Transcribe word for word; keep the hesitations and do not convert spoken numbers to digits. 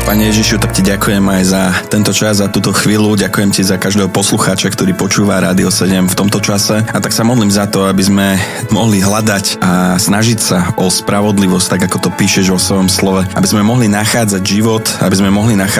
Pane Ježišu, tak ti ďakujem aj za tento čas, za túto chvíľu. Ďakujem ti za každého poslucháča, ktorý počúva Rádio sedem v tomto čase. A tak sa modlím za to, aby sme mohli hľadať a snažiť sa o spravodlivosť, tak ako to píšeš vo svojom slove. Aby sme mohli nachádzať život, aby sme mohli nachádzať